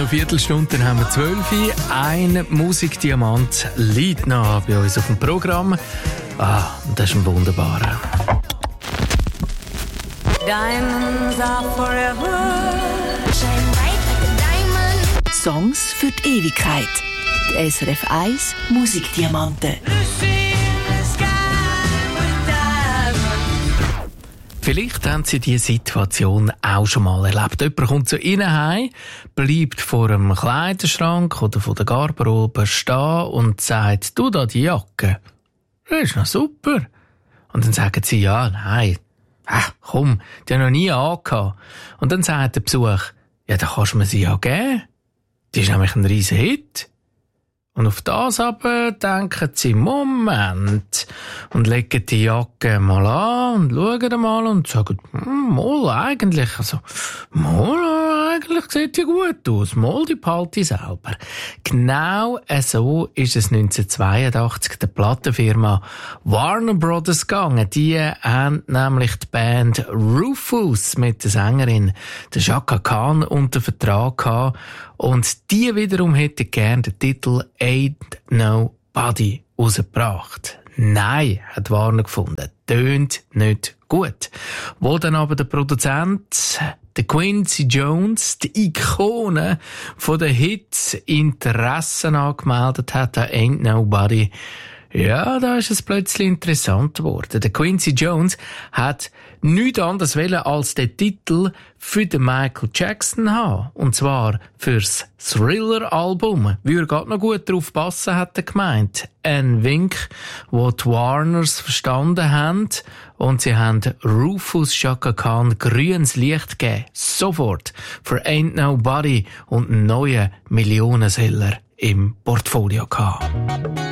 noch Viertelstunde, dann haben wir 12 Uhr. Ein Musikdiamant liegt noch bei uns auf dem Programm. Und das ist ein wunderbarer. Diamonds are forever. Shine bright like a diamond. Songs für die Ewigkeit. Die SRF 1 Musikdiamanten. Vielleicht haben Sie diese Situation auch schon mal erlebt. Jemand kommt zu Ihnen heim, bleibt vor einem Kleiderschrank oder vor der Garderobe stehen und sagt, du da die Jacke, das ist noch super. Und dann sagen Sie, ja, nein, komm, die haben noch nie angehabt. Und dann sagt der Besuch, ja, dann kannst du mir sie ja geben. Die ist nämlich ein riesen Hit. Und auf das aber denken Sie, Moment, und legen die Jacke mal an und schauen mal und sagen, eigentlich sieht die gut aus, die behalte ich selber. Genau so ist es 1982 der Plattenfirma Warner Brothers gegangen. Die haben nämlich die Band Rufus mit der Sängerin der Chaka Khan unter Vertrag gehabt. Und die wiederum hätte gern den Titel Ain't Nobody rausgebracht. Nein, hat Warner gefunden. Tönt nicht gut. Wo dann aber der Produzent, der Quincy Jones, die Ikone von den Hits, Interessen angemeldet hat an Ain't Nobody, ja, da ist es plötzlich interessant geworden. Der Quincy Jones hat nichts anderes wollen als den Titel für den Michael Jackson haben. Und zwar fürs Thriller-Album. Wie er gerade noch gut drauf passen, hat er gemeint. Ein Wink, wo die Warners verstanden haben. Und sie haben Rufus Chaka Khan grünes Licht gegeben. Sofort. Für Ain't Nobody und einen neuen Millionenseller im Portfolio gehabt.